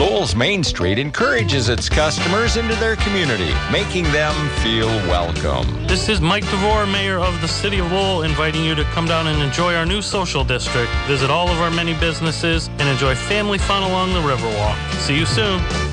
Lowell's Main Street encourages its customers into their community, making them feel welcome. This is Mike DeVore, Mayor of the City of Lowell, inviting you to come down and enjoy our new social district, visit all of our many businesses, and enjoy family fun along the Riverwalk. See you soon.